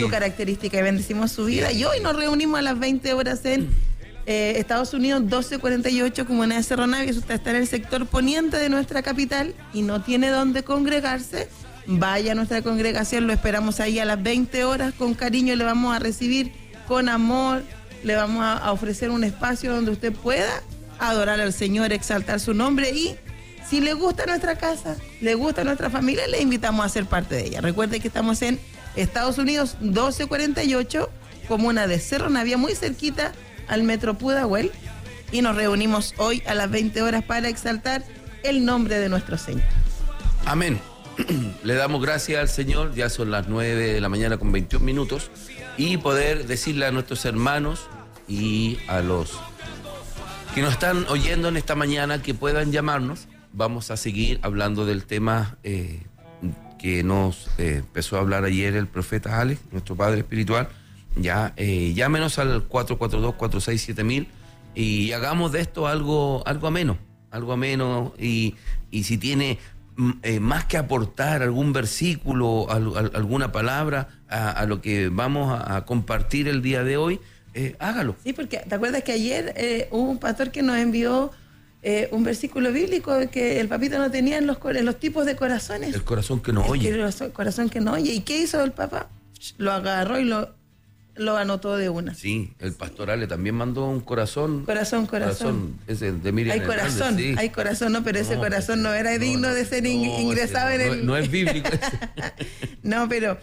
su característica y bendecimos su vida. Y hoy nos reunimos a las 20 horas en Estados Unidos, 1248, Comunidad de Cerro Navia. Usted está en el sector poniente de nuestra capital y no tiene dónde congregarse, vaya a nuestra congregación, lo esperamos ahí a las 20 horas, con cariño le vamos a recibir, con amor, le vamos a ofrecer un espacio donde usted pueda adorar al Señor, exaltar su nombre, y si le gusta nuestra casa, le gusta nuestra familia, le invitamos a ser parte de ella. Recuerde que estamos en Estados Unidos, 1248, comuna de Cerro Navia, muy cerquita al Metro Pudahuel, y nos reunimos hoy a las 20 horas para exaltar el nombre de nuestro Señor. Amén. Le damos gracias al Señor, ya son las 9 de la mañana con 21 minutos, y poder decirle a nuestros hermanos y a los que nos están oyendo en esta mañana que puedan llamarnos. Vamos a seguir hablando del tema que nos empezó a hablar ayer el profeta Alex, nuestro padre espiritual. Ya llámenos al 442-467-1000 y hagamos de esto algo ameno, y si tiene más que aportar algún versículo, alguna palabra a lo que vamos a compartir el día de hoy, hágalo. Sí, porque ¿te acuerdas que ayer hubo un pastor que nos envió un versículo bíblico que el papito no tenía en los tipos de corazones? El corazón que no oye. El corazón que no oye. ¿Y qué hizo el papá? Lo agarró y lo anotó de una. Sí, el pastorale también mandó un corazón. Corazón. Ese de Miriam hay corazón, sí. Hay corazón, no, pero ese corazón no era digno de ser ingresado en el... No es bíblico. No, pero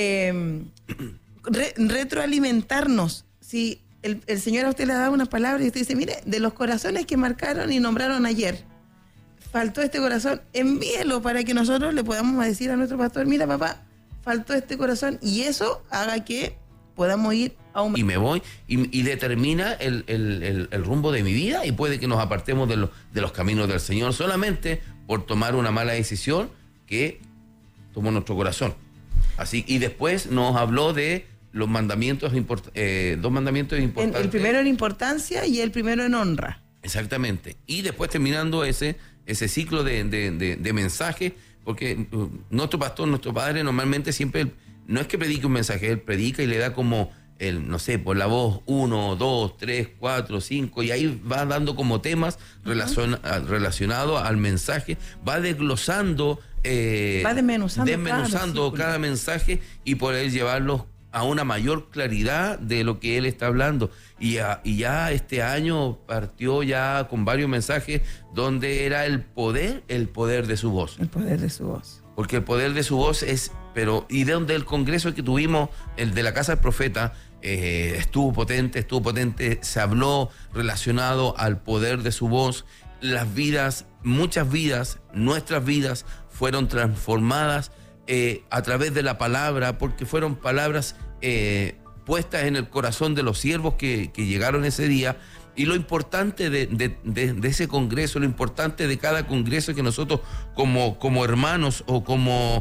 retroalimentarnos. Si el Señor a usted le ha dado una palabra y usted dice, mire, de los corazones que marcaron y nombraron ayer, faltó este corazón, envíelo para que nosotros le podamos decir a nuestro pastor, mira papá, faltó este corazón, y eso haga que podamos ir a un... Y me voy y determina el rumbo de mi vida, y puede que nos apartemos de los caminos del Señor solamente por tomar una mala decisión que tomó nuestro corazón. Así, y después nos habló de los mandamientos, dos mandamientos importantes. El primero en importancia y el primero en honra. Exactamente. Y después terminando ese ciclo de mensaje, porque nuestro pastor, nuestro padre, normalmente siempre, no es que predique un mensaje, él predica y le da como, no sé, por la voz 1, 2, 3, 4, 5, y ahí va dando como temas relacionados al mensaje, va desglosando, va desmenuzando cada mensaje, y poder llevarlos a una mayor claridad de lo que él está hablando. Y ya este año partió ya con varios mensajes donde era el poder de su voz. El poder de su voz. Porque el poder de su voz y de donde el congreso que tuvimos, el de la Casa del Profeta, estuvo potente, se habló relacionado al poder de su voz. Las vidas, muchas vidas, nuestras vidas fueron transformadas a través de la palabra, porque fueron palabras puestas en el corazón de los siervos que llegaron ese día. Y lo importante de ese congreso, lo importante de cada congreso, es que nosotros como hermanos o como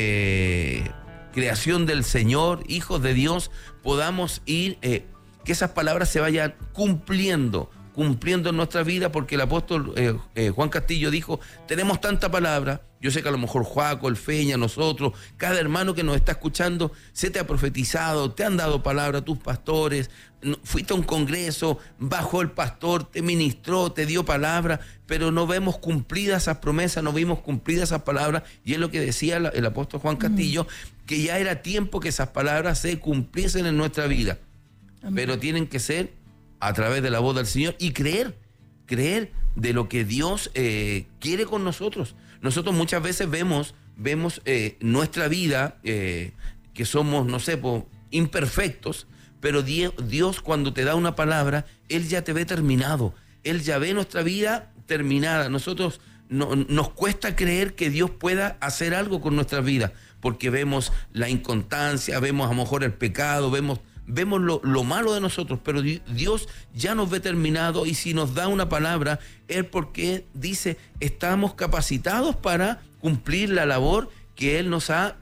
creación del Señor, hijos de Dios, podamos ir, que esas palabras se vayan cumpliendo en nuestra vida, porque el apóstol Juan Castillo dijo, tenemos tanta palabra. Yo sé que a lo mejor Joaco, el Feña, nosotros, cada hermano que nos está escuchando, se te ha profetizado, te han dado palabra tus pastores, fuiste a un congreso, bajó el pastor, te ministró, te dio palabra, pero no vemos cumplidas esas promesas, no vimos cumplidas esas palabras, y es lo que decía el apóstol Juan Castillo, que ya era tiempo que esas palabras se cumpliesen en nuestra vida. Amén. Pero tienen que ser a través de la voz del Señor, y creer de lo que Dios quiere con nosotros. Nosotros muchas veces vemos nuestra vida, que somos, no sé, imperfectos, pero Dios, cuando te da una palabra, Él ya te ve terminado, Él ya ve nuestra vida terminada. Nosotros nos cuesta creer que Dios pueda hacer algo con nuestra vida, porque vemos la inconstancia, vemos a lo mejor el pecado, vemos lo malo de nosotros, pero Dios ya nos ve terminado, y si nos da una palabra es porque dice, estamos capacitados para cumplir la labor que Él nos ha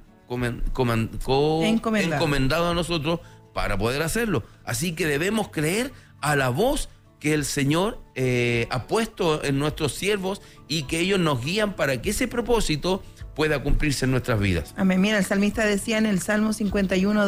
encomendado a nosotros para poder hacerlo. Así que debemos creer a la voz que el Señor ha puesto en nuestros siervos, y que ellos nos guían para que ese propósito pueda cumplirse en nuestras vidas. Amén. Mira, el salmista decía en el Salmo 51,